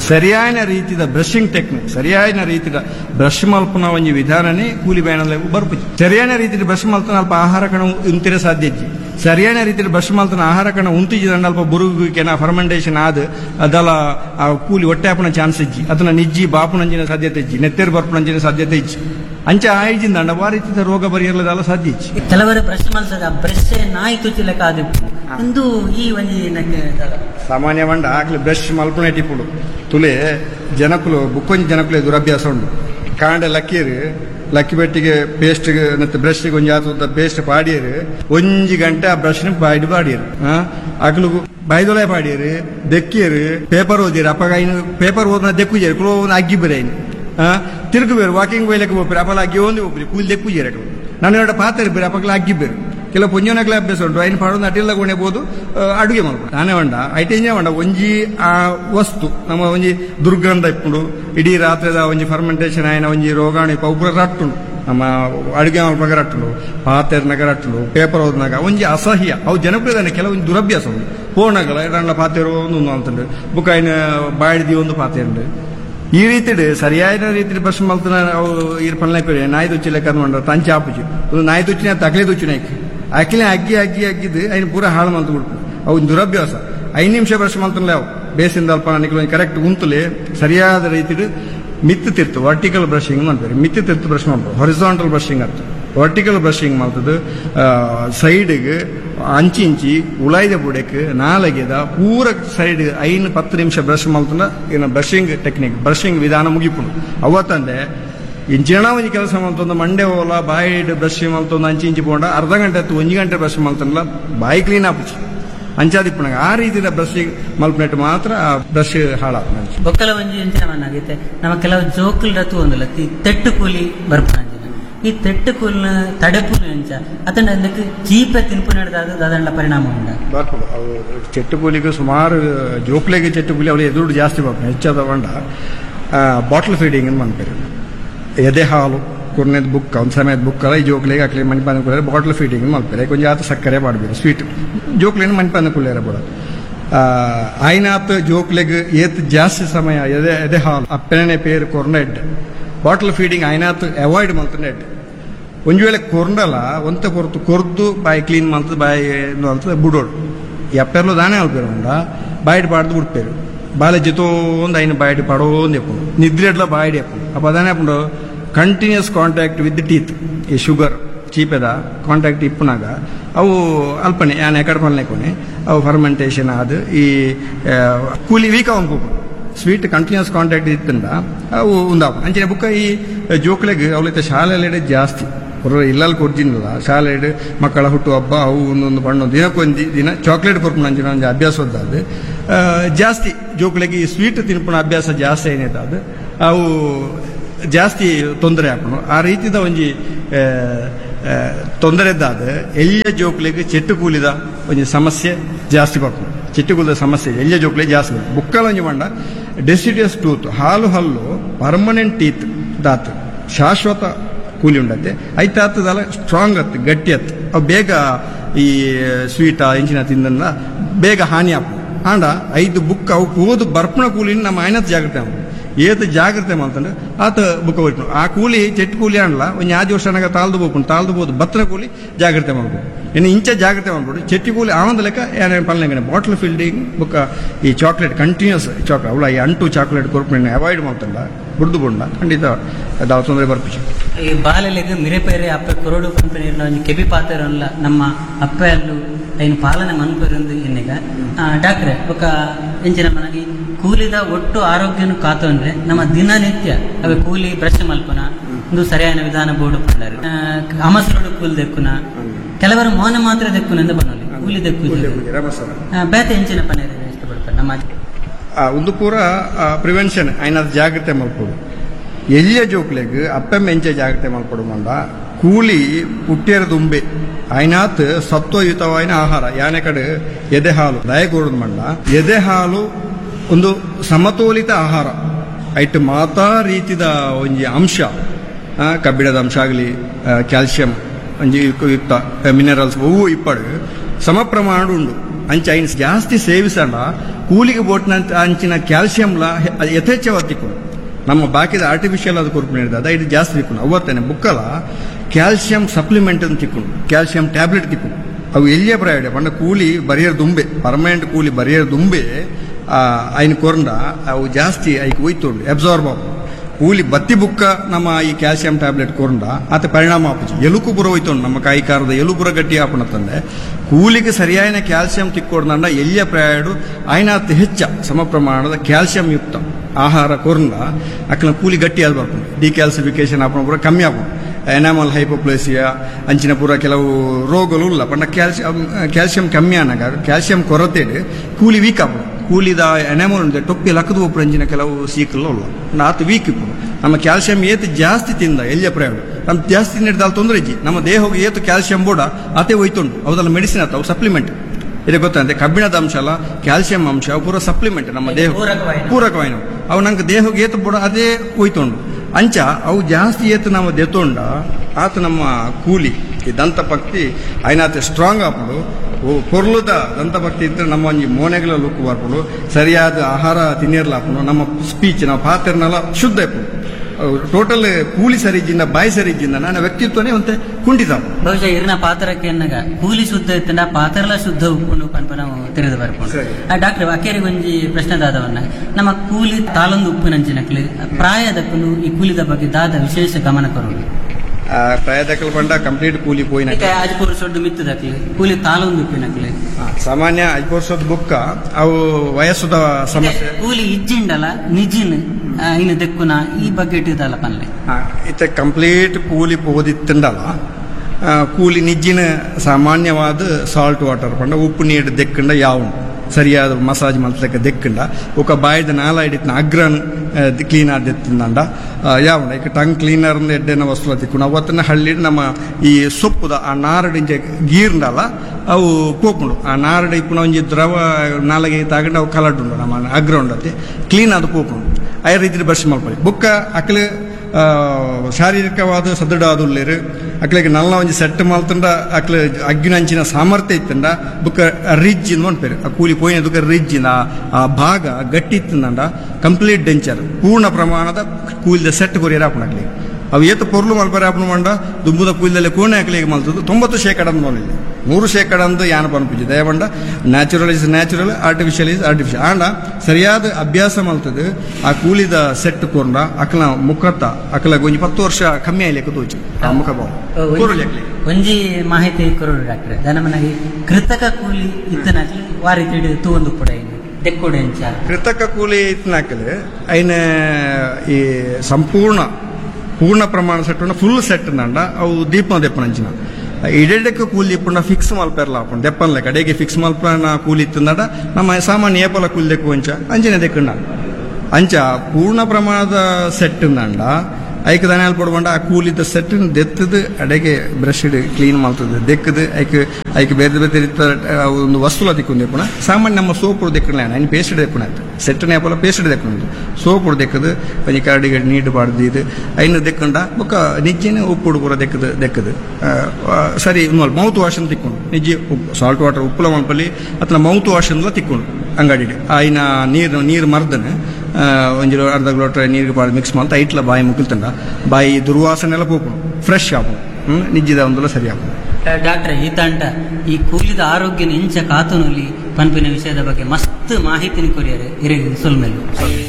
ಸರಿಯಾದ ರೀತಿಯ brushing technique ಸರಿಯಾದ ರೀತಿಯ ಬ್ರಷ್ ಮಲ್ಪನ ಒಂದು ವಿಧಾನನೇ ಕೂಲಿ ಬ್ಯಾನಲ್ಲ ಬರ್ಪುಜಿ ಸರಿಯಾದ ರೀತಿಯ ಬ್ರಷ್ ಮಲ್ತನ ಅಲ್ಪ ಆಹಾರ ಕಣ ಉಂತಿರ ಸಾಧ್ಯಜ್ಜಿ ಸರಿಯಾದ ರೀತಿಯ ಬ್ರಷ್ ಮಲ್ತನ ಆಹಾರ ಕಣ ಉಂತಿಜಿದ ಅಲ್ಪ ಬುರುಗುಕೆನ ಫರ್ಮೆಂಟೇಷನ್ ಆದ ಅದಲ ಆ ಕೂಲಿ ಹೊಟ್ಟೆ ಹಾಪನ ಚಾನ್ಸ್ ಇಜ್ಜಿ ಅದನ್ನ ನಿಜ್ಜಿ ಬಾಪುನಂಜಿನ ಸಾಧ್ಯತೆ ಇಜ್ಜಿ ನೆತ್ತೇರು ಬರ್ಪುನಂಜಿನ ಸಾಧ್ಯತೆ ಇಜ್ಜಿ ಅಂಚ ಆಯ್ಜಿಂದ ಆ ರೀತಿಯ ರೋಗ ಬರಿಯರ್ಲದಲ್ಲ ಸಾಧ್ಯ ಇಜ್ಜಿ ಕೆಲವರು ಬ್ರಷ್ ಮಲ್ಸದ ಬ್ರಷ್ ನಾಯಿ ತುಚ್ಚಿಲಕ ಆದಿ ಇಂದು ಈ ಒಂಜಿ ಸಾಮಾನ್ಯ ಮಂಡ ಆಗ್ಲಿ ಬ್ರಷ್ ಮಲ್ಪನೆ ಟಿಪ್ಪುಡು ತುಲೆ ಜನಕುಲು ಬುಕ್ಕೊಂಜಿ ಜನಕುಲೆ ದುರಭ್ಯಾಸ ಉಂಡು ಕಾಂಡೆ ಲಕ್ಕಿ ಬೆಟ್ಟಿಗೆ ಪೇಸ್ಟ್ ಬ್ರಷ್ಗೆ ಒಂಜಿ ಆತದ ಪೇಸ್ಟ್ ಪಾಡಿಯರು ಒಂಜಿ ಗಂಟೆ ಆ ಬ್ರಷ್ ಪಾಡಿಯರು ಅಕ್ಲು ಬೈದೊಲೆ ಪಾಡಿಯರು ದೆಕ್ಕಿಯರು ಪೇಪರ್ ಓದಿರು ಅಪ್ಪಾಗ ಪೇಪರ್ ಓದನ ದೆಕ್ಕುಜೇರು ಕುಲೋ ಅಗ್ಗಿ ಬರೇನು ತಿರುಗು ಬೇರು ವಾಕಿಂಗ್ ಬೈಲಕ್ಕೆ ಹೋಗ್ರಿ ಅಪ್ಪಲ ಅಗ್ಗಿ ಒಂದು ಹೋಗ್ರಿ ಕೂಲಿ ದೆಕ್ಕುಜೇರು ನಾನು ಎರಡು ಪಾತ್ರೆ ಬೇರೆ ಅಪ್ಪಗಳ ಅಗ್ಗಿ ಬೇರು ಕೆಲವು ಪುಂಜನಗಳ ಅಭ್ಯಾಸ ಉಂಟು ಐನ್ ಪಾಡೋದು ಅಟಿಲ್ಲ ಕೊಣೆಬಹುದು ಅಡುಗೆ ಮಾಡ್ಬೋದು ನಾನೇ ಹೊಂಡ ಐಟೇಂಜ ಹೊಂಡ ಒಂಜಿ ಆ ವಸ್ತು ನಮ್ಮ ಒಂಜಿ ದುರ್ಗಂಧ ಇಪ್ಪುಂಡು ಇಡೀ ರಾತ್ರಿದ ಒಂಜಿ ಫರ್ಮೆಂಟೇಷನ್ ಆಯ್ನ ಒಂಜಿ ರೋಗಾಣಿ ಪೌಪುರ ರಟ್ಟುಂಡು ನಮ್ಮ ಅಡುಗೆ ಮಾಡ್ಬೇಕಾಗ ರಟ್ಟುಂಡು ಪಾತ್ರೆನಾಗ ರಟ್ಟುಂಡು ಪೇಪರ್ ಓದ್ನಾಗ ಒಂಜಿ ಅಸಹ್ಯ ಅವು ಜನಪ್ರಿಯದಾನೆ ಕೆಲವೊಂದು ದುರಭ್ಯಾಸ ಉಂಟು ಫೋನಾಗಲ್ಲ ಎರಡ ಪಾತ್ರೆ ಒಂದು ಅಂತಂಡು ಬುಕ್ ಆಯ್ನ ಬಾಡಿದಿ ಒಂದು ಪಾತ್ರೆ ಉಂಡು ಈ ರೀತಿ ಸರಿಯಾದ ರೀತಿ ಬ್ರಷ್ ಮಲ್ತನ ಅವು ಇರ್ ಪಲ್ಲೆ ನಾಯಿ ತುಚ್ಚಿ ಲೆಕ್ಕ ಮಾಡ್ರ ತಂಚ ಆಪುಜಿ ಒಂದು ನಾಯಿ ತುಚ್ಚಿನ ತಕ್ಲೆ ತುಚ್ಚಿನ ಅಕ್ಕಿನ ಅಗ್ಗಿದ್ದು ಐನ್ ಪೂರ ಹಾಳು ಮಲ್ತು ಬಿಡ್ತು ಅವು ದುರಭ್ಯಾಸ 5 ನಿಮಿಷ ಬ್ರಷ್ ಮಲ್ತನಲ್ಲ ಅವು ಬೇಸಿಂದ ಅಲ್ಪ ನನಗೆ ಕರೆಕ್ಟ್ ಉಂತಲೆ ಸರಿಯಾದ ರೀತಿ ಮಿತ್ತು ತಿರ್ತು ವರ್ಟಿಕಲ್ ಬ್ರಷಿಂಗ್ ಮಾಡ್ತಾರೆ ಮಿತ್ತು ತಿರ್ತು ಬ್ರಷ್ ಮಾಡ್ತಾರೆ ಹಾರಿಜಾಂಟಲ್ ಬ್ರಷಿಂಗ್ ಅಂತ ವರ್ಟಿಕಲ್ ಬ್ರಷಿಂಗ್ ಮಾಡ್ತದ್ದು ಸೈಡ್ಗೆ ಅಂಚಿ ಉಳಾಯ್ದ ಬುಡಕ್ಕೆ ನಾಲಗೆದ ಪೂರ ಸೈಡ್ 5-10 ನಿಮಿಷ ಬ್ರಷ್ ಮಲ್ತನ ಇನ್ನು ಬ್ರಷಿಂಗ್ ಟೆಕ್ನಿಕ್ ಬ್ರಷಿಂಗ್ ವಿಧಾನ ಮುಗಿಪುಂಡು ಅವತ್ತಂದೆ ಇಂಚಿನ ಒಂಜಿ ಕೆಲಸ ಮಲ್ತೊಂದು ಮಂಡೆ ಹೋಲ ಬಾಯಿ ಬ್ರಷ್ ಮಲ್ತೊಂದು ಅಂಚಿ ಪೋಂಡ ಅರ್ಧ ಗಂಟೆ ಆಯ್ತು 1 ಗಂಟೆ ಬ್ರಷ್ ಮಲ್ತನಲ್ಲ ಬಾಯಿ ಕ್ಲೀನ್ ಆಪುಚಿ ಅಂಚಾದಿಪ್ಪನಾಗ ಆ ರೀತಿಯ ಬ್ರಷಿಂಗ್ ಮಲ್ಪನೆಟ್ಟು ಮಾತ್ರ ಆ ಬ್ರಷ್ ಹಾಳಾಪ ಬೊಕ್ಕಲ ಒಂಜಿ ಎಂಚನಾಗೈತೆ ನಮ್ಮ ಕೆಲವು ಜೋಕುಲ್ ರತು ಒಂದಲ್ಲ ತೆಟ್ಟು ಕೂಲಿ ಬರ್ಪನ ಈ ತೆಟ್ಟು ಕೂಲಿನ ತಡೆಪುಲು ಎಂಚ ಅತಂಡ ಅದಕ್ಕೆ ಚೀಪೆ ತಿನ್ಪು ನಡೆದಾದ ಅದರ ಪರಿಣಾಮ ಉಂಟ ಚೆಟ್ಟು ಕೂಲಿಗೆ ಸುಮಾರು ಜೋಕ್ಲೆಗೆ ಚೆಟ್ಟು ಕೂಲಿ ಅವಳು ಎದುರು ಜಾಸ್ತಿ ಬರ್ತಾನೆ ಹೆಚ್ಚಾದ ಬಂಡ ಬಾಟಲ್ ಫೀಡಿಂಗ್ ಮಾಡ್ತಾರೆ ಎದೆ ಹಾಲು ಕೊನೆದು ಬುಕ್ ಒಂದು ಸಮಯದ ಬುಕ್ ಅಲ್ಲ ಈ ಜೋಕ್ಲಿಗೆ ಹಾಕಲಿ ಮಣಿಪಾನ ಕುಳಿಯರೆ ಬಾಟಲ್ ಫೀಡಿಂಗ್ ಮಾಡ್ತಾರೆ ಕೊಂಚ ಆತ ಸಕ್ಕರೆ ಮಾಡಬೇಕು ಸ್ವೀಟ್ ಜೋಕ್ಲಿನ ಮಣಿಪಾನ ಕುಳಿಯರ ಬಿಡ ಆಯ್ನಾತ್ ಜೋಕ್ಲೆಗೆ ಏತ್ ಜಾಸ್ತಿ ಸಮಯ ಎದೆ ಹಾಲು ಅಪ್ಪನೇ ಪೇರು ಕೊರ್ನೆಡ್ ಬಾಟಲ್ ಫೀಡಿಂಗ್ ಆಯ್ನಾತ್ ಅವಾಯ್ಡ್ ಮಾಡ್ತಾನೆ ಒಂದು ವೇಳೆ ಕೊರ್ಡಲ್ಲ ಒಂತ ಕೊರ್ದು ಬಾಯಿ ಕ್ಲೀನ್ ಮಾಡ್ತದೆ ಬಾಯಿ ಅಂತದೆ ಬಿಡೋಡು ಎಪ್ಪೆರ್ಲು ದಾನೆ ಅಲ್ಪೇರುಂಡ ಬಾಯಿಡ್ ಪಾಡ್ದು ಬಿಡ್ಪೇರು ಬಾಲೆ ಜಿತೋ ಒಂದು ಐನ ಬಾಯಿಡ್ ಪಡೋಂದು ಎಪ್ಪು ನಿದ್ರೆ ಎಡ್ಲ ಬಾಯಿಡ್ ಎಪ್ಪು ಅಪ್ಪ ಅದಾನೆ Appu continuous contact with teeth ಈ ಶುಗರ್ ಚೀಪೆದ ಕಾಂಟ್ಯಾಕ್ಟ್ ಇಪ್ಪನಾಗ ಅವು ಅಲ್ಪನೆ ಯಾನ್ ಎಕಡೆ ಪಲ್ನೆ ಕೊನೆ ಅವು ಫರ್ಮೆಂಟೇಷನ್ ಆದ ಈ ಕೂಲಿ ವೀಕ್ ಅವನ್ಕು ಸ್ವೀಟ್ ಕಂಟಿನ್ಯೂಸ್ ಕಾಂಟ್ಯಾಕ್ಟ್ ಇತ್ತಂದ ಅವು ಉಂದಾವು ಅಂಚನೆ ಬುಕ್ಕ ಈ ಜೋಕ್ಲೆಗೆ ಅವಳಿತ ಶಾಲೆಯಲ್ಲಿ ಜಾಸ್ತಿ ಇಲ್ಲಲ್ಲಿ ಕೊಡ್ಜಿನಲ್ಲ ಶಾಲೆ ಮಕ್ಕಳ ಹುಟ್ಟು ಹಬ್ಬ ಅವು ಒಂದೊಂದು ಬಣ್ಣ ದಿನಕ್ಕೊಂದು ದಿನ ಚಾಕ್ಲೇಟ್ ಕೊರ್ಪುಣ ಅಂಚಿನ ಒಂದು ಅಭ್ಯಾಸದ್ದಾದ ಜಾಸ್ತಿ ಜೋಕ್ಲೆಗೆ ಈ ಸ್ವೀಟ್ ತಿನ್ಪುಣ ಅಭ್ಯಾಸ ಜಾಸ್ತಿ ಏನಿದೆ ಅದು ಅವು ಜಾಸ್ತಿ ತೊಂದರೆ ಹಾಕೋಣ ಆ ರೀತಿದ ಒಂಜಿ ತೊಂದರೆದಾದ ಎಳ್ಳ ಜೋಕ್ಲಿಗೆ ಚೆಟ್ಟು ಕೂಲಿದ ಒಂದು ಸಮಸ್ಯೆ ಜಾಸ್ತಿ ಬರ್ಕೊಂಡು ಚೆಟ್ಟು ಕೂಲಿದ ಸಮಸ್ಯೆ ಎಳ್ಳ ಜೋಕ್ಲಿಗೆ ಜಾಸ್ತಿ ಬುಕ್ಕಲ ಒಂಜಿ ಮಂಡ ಡೆಸಿಡಿಯಸ್ ಟೂತ್ ಹಾಲು ಹಲ್ಲು ಪರ್ಮನೆಂಟ್ ಟೀತ್ ದಾತ್ ಶಾಶ್ವತ ಕೂಲಿ ಉಂಡತ್ತೆ ಐತಾತದಲ್ಲ ಸ್ಟ್ರಾಂಗ್ ಅತ್ತು ಗಟ್ಟಿ ಅತ್ತು ಅವು ಬೇಗ ಈ ಸ್ವೀಟ ಇಂಚಿನ ತಿಂದನ್ನ ಬೇಗ ಹಾನಿ ಆಪು ಆಂಡ 5 ಬುಕ್ ಅವು ಓದು ಬರ್ಪಣ ಕೂಲಿನ ನಮ್ಮ ಆಯ್ನತ್ ಜಾಗ್ರತೆ ಆಗ ಏತ್ ಜಾಗ್ರತೆ ಮಾಡ್ತಾನೆ ಆತ ಬುಕ್ಕ ಹೋಯ್ತು ಆ ಕೂಲಿ ಚೆಟ್ಟು ಕೂಲಿ ಅನ್ಲ ಒಂದು 5 ವರ್ಷನಾಗ ತಾಳ್ದು ಬತ್ತನ ಕೂಲಿ ಜಾಗ್ರತೆ ಮಾಡ್ಬೋದು ಇನ್ನು ಇಂಚ ಜಾಗ್ರತೆ ಮಾಡ್ಬೋದು ಚೆಟ್ಟಿ ಕೂಲಿ ಆವಂದ ಲೆಕ್ಕ ಏನೇನು ಪಲ್ಲೆ ಬಾಟಲ್ ಫೀಲ್ಡಿಂಗ್ ಬುಕ್ಕ ಈ ಚಾಕ್ಲೇಟ್ ಕಂಟಿನ್ಯೂಸ್ ಚಾಕ್ಲೇಟ್ ಅವಳ ಈ ಅಂಟು ಚಾಕ್ಲೇಟ್ ಕೊರ್ಪಣೆ ಅವಾಯ್ಡ್ ಮಾಡ್ತಲ್ಲ ಬುಡ್ದು ಬುಂಡ ಖಂಡಿತ ಅದಾವ ತೊಂದರೆ ಬರ್ಪಿಸಿ ಈ ಬಾಲಲೆಗೆ ಮಿರೆಪೇರೆ ಅಪ್ಪ ಕೊರೋಡು ಕಂಪನಿ ಒಂದು ಕೆಬಿ ಪಾತ್ರಲ್ಲ ನಮ್ಮ ಅಪ್ಪ ಅಲ್ಲೂ ಐನು ಪಾಲನೆ ಮನ್ಪೇರೊಂದು ಇನ್ನೀಗ ಡಾಕ್ಟ್ರೆ ఒక ಎಂಚಿನ ಮನಗಿ ಕೂಲಿದ ಒಟ್ಟು ಆರೋಗ್ಯನು ಕಾತು ಅಂದ್ರೆ ನಮ್ಮ ದಿನನಿತ್ಯ ಅವೆ ಕೂಲಿ ಬ್ರಷ್ ಮಲ್ಪುನ ಒಂದು ಸರಿಯಾದ ವಿಧಾನ ಬೋರ್ಡು ಪಂಡರು ಅಮಸರೋಡು ಕೂಲಿ ದೆಕ್ಕುನ ಕೆಲವರು ಮೌನ ಮಾತ್ರ ದೆಕ್ಕುನ ಎಂದು ಬನ್ನೋಲಿ ಕೂಲಿ ದೆಕ್ಕು ಬೇತೆ ಎಂಚಿನ ಪನೇರ ಇಷ್ಟಪಡ್ತಾರೆ ನಮ್ಮ ಒಂದು ಪೂರ ಪ್ರಿವೆನ್ಷನ್ ಐನಾದ ಜಾಗ್ರತೆ ಮಲ್ಪೋಡು ಎಲ್ಲಿಯ ಜೋಕ್ಲೆಗ್ ಅಪ್ಪೆಮ್ಮ ಎಂಚೆ ಜಾಗ್ರತೆ ಮಲ್ಪಡು ಮಂಡ ಕೂಲಿ ಪುಟ್ಟಿಯರ ದುಂಬೆ ಐನಾತ್ ಸತ್ವಯುತವಾದ ಆಹಾರ ಯಾನೆ ಕಡೆ ಎದೆ ಹಾಲು ದಯಗೂಡದು ಮಂಡ ಎದೆ ಹಾಲು ಒಂದು ಸಮತೋಲಿತ ಆಹಾರ ಐಟ್ ಮಾತಾ ರೀತಿದ ಒಂಜಿ ಅಂಶ ಕಬ್ಬಿಣದ ಅಂಶ ಆಗಲಿ ಕ್ಯಾಲ್ಸಿಯಂ ಒಂಜಿ ಯುಕ್ತ ಮಿನರಲ್ಸ್ ಅವು ಇಪ್ಪಡು ಸಮ ಪ್ರಮಾಣ ಉಂಡು ಅಂಚ ಐನ್ ಜಾಸ್ತಿ ಸೇವಿಸಂಡ ಕೂಲಿಗೆ ಬೋಟ್ನ ಅಂಚಿನ ಕ್ಯಾಲ್ಸಿಯಂಲ ಯಥೇಚ್ಛವಾಗಿ ತಿಕ್ಕೊಂಡು ನಮ್ಮ ಬಾಕಿದ ಆರ್ಟಿಫಿಷಿಯಲ್ ಅದು ಕೊರ್ಪು ಅದ ಇದು ಜಾಸ್ತಿ ತಿಕ್ಕೊಂಡು ಅವತ್ತೇನೆ ಬುಕ್ಕಲ ಕ್ಯಾಲ್ಸಿಯಂ ಸಪ್ಲಿಮೆಂಟ್ ಅಂತ ತಿಕ್ಕೊಂಡು ಕ್ಯಾಲ್ಸಿಯಂ ಟ್ಯಾಬ್ಲೆಟ್ ತಿಕ್ಕೊಂಡು ಅವು ಎಲ್ಲಿಯೇ ಪ್ರಯೋಡ ಪಂಡ ಕೂಲಿ ಬರಿಯರ್ ದುಂಬೆ ಪರ್ಮನೆಂಟ್ ಕೂಲಿ ಬರಿಯರ್ ದುಂಬೆ ಐನ್ ಕೊರಂಡ ಅವು ಜಾಸ್ತಿ ಐಕ್ ಒಯ್ತೊಂಡು ಅಬ್ಸಾರ್ಬ್ ಆಪು ಕೂಲಿ ಬತ್ತಿ ಬುಕ್ಕ ನಮ್ಮ ಈ ಕ್ಯಾಲ್ಸಿಯಂ ಟ್ಯಾಬ್ಲೆಟ್ ಕೊರಂಡ ಆತ ಪರಿಣಾಮ ಆಪುಜಿ ಎಲುಕುಪುರ ಹೋಯ್ತೊಂಡು ನಮ್ಮ ಕಾಯಿಕಾರದ ಎಲುಪುರ ಗಟ್ಟಿ ಆಪಣ ತಂದೆ ಕೂಲಿಗೆ ಸರಿಯಾದ ಕ್ಯಾಲ್ಸಿಯಂ ತಿಕ್ಕೊಡ್ದಂಡ ಎಲ್ಲಿಯ ಪ್ರಯಾಡು ಆಯ್ನಾತ್ ಹೆಚ್ಚ ಸಮ ಪ್ರಮಾಣದ ಕ್ಯಾಲ್ಸಿಯಂ ಯುಕ್ತ ಆಹಾರ ಕೊರಂಡ ಅಕ್ಕನ ಕೂಲಿ ಗಟ್ಟಿ ಆದ್ ಬರ್ಕೊಂಡು ಡಿಕ್ಯಾಲ್ಸಿಫಿಕೇಶನ್ ಆಪಣ ಪೂರ ಕಮ್ಮಿ ಆಪುಂಡು ಎನಾಮಲ್ ಹೈಪೋಪ್ಲೇಸಿಯಾ ಅಂಚಿನ ಪೂರ ಕೆಲವು ರೋಗಗಳು ಇಲ್ಲ ಪಂಡ ಕ್ಯಾಲ್ಸಿಯಂ ಕಮ್ಮಿ ಆನಾಗ ಕ್ಯಾಲ್ಸಿಯಂ ಕೊರತೆ ಕೂಲಿ ವೀಕ್ ಆಪುಂಡು ಕೂಲಿದ ಎನಾಮಲ್ ಉಂಟು ಟೊಪ್ಪಿ ಲಕ್ಕದು ಒಪ್ಪು ಅಂಚಿನ ಕೆಲವು ಸೀಕಲ್ಲ ಉಲ್ಲ ಆತ ವೀಕ್ ಇಪ್ಪು ನಮ್ಮ ಕ್ಯಾಲ್ಸಿಯಂ ಏತು ಜಾಸ್ತಿ ತಿಂದ ಎಲ್ಲಿಯ ಪ್ರಯೋಗ ನಮ್ಮ ಜಾಸ್ತಿ ತಿಂದಿಡ್ದಾಲ್ ತೊಂದರೆ ಇಜ್ಜಿ ನಮ್ಮ ದೇಹಕ್ಕೆ ಏತು ಕ್ಯಾಲ್ಸಿಯಂ ಬೋಡ ಅದೇ ಹೋಯ್ತುಂಡು ಅವದೆಲ್ಲ ಮೆಡಿಸಿನ್ ಆತವು ಸಪ್ಲಿಮೆಂಟ್ ಇದು ಗೊತ್ತಂತೆ ಕಬ್ಬಿಣದ ಅಂಶ ಅಲ್ಲ ಕ್ಯಾಲ್ಸಿಯಂ ಅಂಶ ಅವು ಪೂರ ಸಪ್ಲಿಮೆಂಟ್ ನಮ್ಮ ದೇಹ ಪೂರಕವಾಯಿನ ಅವು ನಂಗೆ ದೇಹಕ್ಕೆ ಏತು ಬೋಡ ಅದೇ ಹೋಯ್ತುಂಡು ಅಂಚ ಅವು ಜಾಸ್ತಿ ಏತು ನಾವು ದೆತ್ತೊಂಡ ಆತ ನಮ್ಮ ಕೂಲಿ ಈ ದಂತಪಕ್ತಿ ಐನಾತ ಸ್ಟ್ರಾಂಗ್ ಆಪಡು ಪೊರ್ಲುದ ದಂತಭಕ್ತಿ ಇದ್ರೆ ನಮ್ಮ ಒಂಜಿ ಮೋನೆಗಳ ಲುಕ್ ಬರ್ಪಡು ಸರಿಯಾದ ಆಹಾರ ತಿನ್ನಿರ್ಲಾಪಡು ನಮ್ಮ ಸ್ಪೀಚ್ ನಾವು ಪಾತ್ರನೆಲ್ಲ ಶುದ್ಧ ಇಪ್ಪು ಟೋಟಲ್ ಕೂಲಿ ಸರಿಜಿಂದ ಬಾಯಿ ಸರಿಜಿಂದ ನನ್ನ ವ್ಯಕ್ತಿತ್ವನೇ ಒಂತೆ ಕುಂಠಿತ ಬಹುಶಃ ಇರ್ನ ಪಾತ್ರಕ್ಕೆ ಅನ್ನಗ ಕೂಲಿ ಶುದ್ಧ ಇತ್ತಂಡ ಪಾತ್ರಲ ಶುದ್ಧ ಉಪ್ಪುಂಡು ಪನ್ಪ ನಾವು ತಿಳಿದು ಬರ್ಕೊಂಡು ಡಾಕ್ಟರ್ ಅಕ್ಕೇರಿಗೆ ಒಂಜಿ ಪ್ರಶ್ನೆ ದಾದವನ್ನ ನಮ್ಮ ಕೂಲಿ ತಾಲೊಂದು ಉಪ್ಪಿನಂಚಿನಕ್ಲಿ ಪ್ರಾಯದಕ್ಕೂ ಈ ಕೂಲಿದ ಬಗ್ಗೆ ದಾದ ವಿಶೇಷ ಗಮನ ಕೊರೋದು ಪ್ರಾಯದಕ್ಕಲು ಪಂಡ ಕಂಪ್ಲೀಟ್ ಕೂಲಿ ಪೋಯಿನ ಅಜ್ಪೂರ್ ಸೊಡ್ಡು ಮಿತ್ತದಕ್ಲಿ ಕೂಲಿ ತಾಲೊಂದು ಉಪ್ಪಿನಕ್ಲಿ ಸಾಮಾನ್ಯ ಐಪೋರ್ಸೋದ್ ಬುಕ್ಕ ಅವು ವಯಸ್ಸುದ ಸಮಸ್ಯೆ ಕೂಲಿ ಇಜ್ಜಿಂಡಲ ನಿಜಿನ್ ಇನ್ನು ದೆಕ್ಕುನ ಈ ಬಗ್ಗೆ ಇಟ್ಟಿದ್ದಲ್ಲ ಪನ್ಲೆ ಇತ್ತೆ ಕಂಪ್ಲೀಟ್ ಕೂಲಿ ಪೋದಿತ್ತಂಡಲ್ಲ ಕೂಲಿ ನಿಜ್ಜಿನ ಸಾಮಾನ್ಯವಾದ ಸಾಲ್ಟ್ ವಾಟರ್ ಪಂಡ ಉಪ್ಪು ನೀರು ದೆಕ್ಕಂಡ ಯಾವ ಸರಿಯಾದ ಮಸಾಜ್ ಮಲ್ತಕ್ಕ ದೆಕ್ಕಂಡ ಒಕ್ಕ ಬಾಯ್ದ ನಾಲ ಹಿಡಿತನ ಅಗ್ರನ್ ಕ್ಲೀನ್ ಆದಿತ್ತಂಡ ಯಾವಣ ಈಗ ಟಂಗ್ ಕ್ಲೀನರ್ ಎಡ್ಡೆನ ವಸ್ತು ತಿಕ್ಕೊಂಡು ಅವತ್ತನ್ನ ಹಳ್ಳಿ ನಮ್ಮ ಈ ಸೊಪ್ಪುದ ಆ ನಾರಡಿಂಜ ಗೀರ್ಂಡಲ್ಲ ಅವು ಪೋಪುಂಡು ಆ ನಾರಡಿ ಇಪ್ಪುನ ಒಂಜಿ ದ್ರವ ನಾಲಗೆ ತಗೊಂಡು ಅವು ಕಲಡ್ಡುಂಡು ನಮ್ಮ ಅಗ್ರ ಉಂಡತಿ ಕ್ಲೀನ್ ಆದ ಪೋಪುಂಡು ಐ ರೀತಿ ಬ್ರಷ್ ಮಾಡ್ಕೊಳ್ಳಿ ಬುಕ್ಕ ಅಕ್ಲೆ ಶಾರೀರಿಕವಾದ ಸದೃಢಾದುಲ್ಲೇರು ಅಕ್ಲೆಗೆ ನಲ್ಲ ಒಂಜಿ ಸೆಟ್ ಮಲ್ತಂಡ ಅಕ್ಲೆ ಅಗ್ಗಿನಂಚಿನ ಸಾಮರ್ಥ್ಯ ಇತ್ತಂಡ ಬುಕ್ಕ ರಿಜ್ ಇಂದ ಒಂಡ್ಪೇರು ಆ ಕೂಲಿ ಪೋಯಿನದಕ್ಕೆ ರಿಜ್ ಇಂದ ಆ ಭಾಗ ಗಟ್ಟಿ ಇತ್ತಂಡ ಕಂಪ್ಲೀಟ್ ಡೆಂಚರ್ ಪೂರ್ಣ ಪ್ರಮಾಣದ ಕೂಲಿದ ಸೆಟ್ ಕೊರಿಯರ್ ಹಾಪಣಕ್ಲಿ ಅವು ಏತು ಪೊರ್ಲು ಮಲ್ಪರೆ ಹಾಪಣ ಮಂಡ ದುಂಬುದ ಕೂಲಿದಲ್ಲಿ ಕೋಣೆ ಹಾಕ್ಲಿಗೆ ಮಲ್ತದ್ದು 90% ನೋಡಿಲ್ಲ 100% ಯಾನ ಪನ್ಪುಜಿ ದಯವಂಡ natural is natural artificial is artificial and ಸರಿಯಾದ ಅಭ್ಯಾಸ ಮಲ್ತದ್ದು ಆ ಕೂಲಿದ ಸೆಟ್ ಕೊರ್ಡ ಅಕ್ಲ ಮುಖತ್ತ ಅಕ್ಲ ಒಂಜಿ 10 ವರ್ಷ ಕಮ್ಮಿ ಆಯ್ಲಿಕ್ಕೆ ತೋಚಿ ಆ ಮುಖ ಒಂಜಿ ಮಾಹಿತಿ ಕೊರೋಡು ಡಾಕ್ಟ್ರೆ ನನಗೆ ಕೃತಕ ಕೂಲಿ ಇತ್ತನಾಗ್ಲಿ ವಾರಿ ತಿಳಿ ತೂಂದು ಕೂಡ ದೆಕ್ಕೋಡೆ ಕೃತಕ ಕೂಲಿ ಇತ್ತನಾಕಲೆ ಐನ ಈ ಪೂರ್ಣ ಪ್ರಮಾಣ ಸೆಟ್ ಫುಲ್ ಸೆಟ್ ನಂಡ ಅವು ದೀಪನ ಇಡೆಡ್ಡಕ್ಕೆ ಕೂಲಿ ಇಪ್ಪುಂಡ ಫಿಕ್ಸ್ ಮಲ್ಪೆರ್ಲ ಹಾಕೊಂಡು ದೆಪ್ಪನ್ಲೆ ಕಡೆಗೆ ಫಿಕ್ಸ್ ಮಲ್ಪನ ಕೂಲಿ ಇತ್ತಂದ ನಮ್ಮ ಸಾಮಾನ್ಯ ಏಪಲ ಕೂಲಿ ದೆಕ್ಕು ಅಂಚಿನ ದೆಕ್ಕಂಡ ಅಂಚ ಪೂರ್ಣ ಪ್ರಮಾಣದ ಸೆಟ್ ನಂಡ ಐಕ್ ದನಿಯಾಲ್ ಪಡ್ಕೊಂಡ ಆ ಕೂಲಿದ್ದ ಸೆಟ್ ದೆತ್ತದು ಅಡೆಗೆ ಬ್ರಷ್ ಕ್ಲೀನ್ ಮಾಡ್ತದೆ ದೆಕ್ಕದು ಐಕ್ ಬೇರೆ ಬೇರೆ ಒಂದು ವಸ್ತುಲ ದಿಕ್ಕು ದೆಪ್ಪಣ ಸಾಮಾನ್ಯ ನಮ್ಮ ಸೋಪು ದೆಕ್ಕಣ ಐನ್ ಪೇಸ್ಟ್ ದೆಪ್ಪಣ ಸೆಟ್ ನೇಪಲ ಪೇಸ್ಟ್ ದೆಕ್ಕಣದು ಸೋಪು ದೆಕ್ಕದು ಒಂಜಿ ಕರಡಿಗೆ ನೀಟ್ ಬಾಡ್ದು ಇದು ಐನು ದೆಕ್ಕಂಡ ಬೊಕ್ಕ ನಿಜ್ಜಿನ ಉಪ್ಪು ಪೂರ ದೆಕ್ಕದು ಸರಿ ಮೌತ್ ವಾಶ್ ಅಂತ ತಿಕ್ಕೊಂಡು ನಿಜ್ಜಿ ಸಾಲ್ಟ್ ವಾಟರ್ ಉಪ್ಪುಲ ಮಲ್ಪಲ್ಲಿ ಅಥವಾ ಮೌತ್ ವಾಶ್ ಅಂದ್ಲ ತಿಕ್ಕೊಂಡು ಅಂಗಡಿ ಆಯ್ನ ನೀರು ಮರ್ದನೆ ಒಂಜಿ ಅರ್ಧ ಲೋಟ ನೀರಿಗೆ ಬಾಡಿ ಮಿಕ್ಸ್ ಮಾಡ್ತಾ ಐಟ್ಲ ಬಾಯಿ ಮುಗಿಲ್ತಂಡ ಬಾಯಿ ದುರ್ವಾಸನೆ ಎಲ್ಲ ಪೋಪುಣು ಫ್ರೆಶ್ ಆಪು ನಿಜ್ಜಿದ ಒಂದಲ್ಲ ಸರಿ ಆಪು ಡಾಕ್ಟ್ರೆ ಈತಂಟ ಈ ಕೂಲಿದ ಆರೋಗ್ಯನ ಇಂಚ ಕಾತುನಲ್ಲಿ ಪನ್ಪಿನ ವಿಷಯದ ಬಗ್ಗೆ ಮಸ್ತ್ ಮಾಹಿತಿನ ಕೊರಿಯರೆ ಇರಿ ಸೊಲ್ಮೆಲ್ಲು